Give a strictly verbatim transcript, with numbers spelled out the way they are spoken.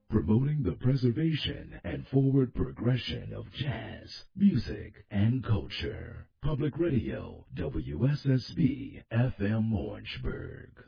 promoting the preservation and forward progression of jazz, music, and culture. Public Radio, W S S B F M Orangeburg.